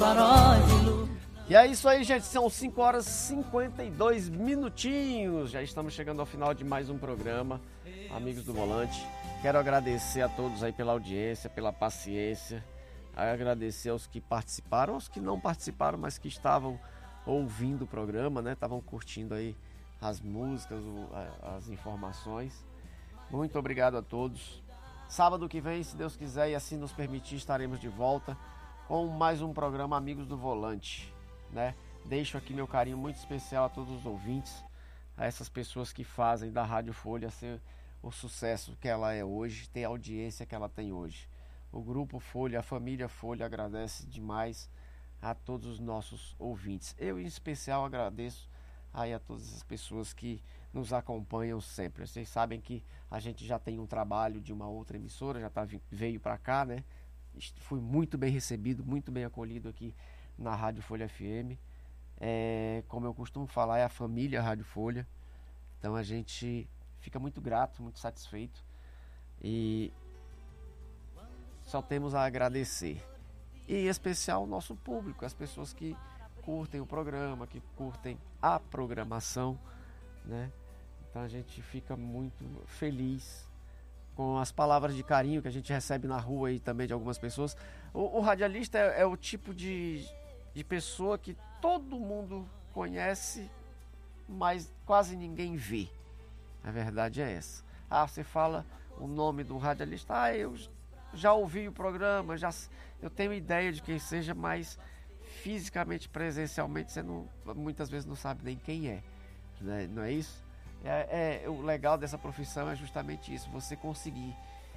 faróis de luz. E é isso aí, gente, são 5 horas e 52 minutinhos. Já estamos chegando ao final de mais um programa, Amigos do Volante. Quero agradecer a todos aí pela audiência, pela paciência. Agradecer aos que participaram, aos que não participaram, mas que estavam ouvindo o programa, né? Estavam curtindo aí as músicas, as informações. Muito obrigado a todos. Sábado que vem, se Deus quiser e assim nos permitir, estaremos de volta com mais um programa Amigos do Volante, né? Deixo aqui meu carinho muito especial a todos os ouvintes, a essas pessoas que fazem da Rádio Folha ser o sucesso que ela é hoje, ter a audiência que ela tem hoje. O Grupo Folha, a família Folha agradece demais a todos os nossos ouvintes. Eu, em especial, agradeço aí a todas as pessoas que nos acompanham sempre. Vocês sabem que a gente já tem um trabalho de uma outra emissora, veio para cá, né? Fui muito bem recebido, muito bem acolhido aqui na Rádio Folha FM. Como eu costumo falar, é a família Rádio Folha. Então a gente fica muito grato, muito satisfeito. E só temos a agradecer. E em especial o nosso público, as pessoas que curtem o programa, que curtem a programação, né? Então a gente fica muito feliz com as palavras de carinho que a gente recebe na rua aí também de algumas pessoas. O radialista é o tipo de pessoa que todo mundo conhece, mas quase ninguém vê. A verdade é essa. Você fala o nome do radialista, eu já ouvi o programa, eu tenho ideia de quem seja, mas fisicamente, presencialmente, você muitas vezes não sabe nem quem é, né? Não é isso? O legal dessa profissão é justamente isso, você conseguir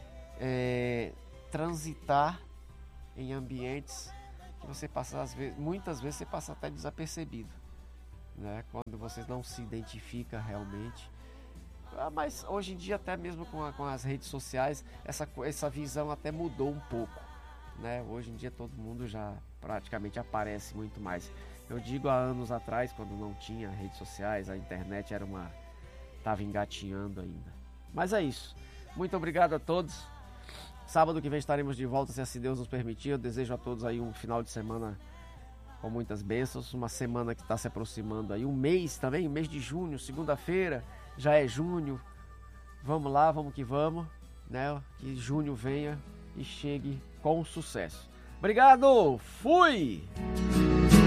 transitar em ambientes que você passa, muitas vezes você passa até desapercebido, né? Quando você não se identifica realmente. Mas hoje em dia, até mesmo com as redes sociais, essa visão até mudou um pouco, né? Hoje em dia todo mundo já praticamente aparece muito mais. Eu digo há anos atrás, quando não tinha redes sociais, a internet estava engatinhando ainda. Mas é isso. Muito obrigado a todos. Sábado que vem estaremos de volta, se assim Deus nos permitir. Eu desejo a todos aí um final de semana com muitas bênçãos. Uma semana que está se aproximando aí. Um mês também, mês de junho, segunda-feira. Já é junho. Vamos lá, vamos que vamos, né? Que junho venha e chegue com sucesso. Obrigado! Fui!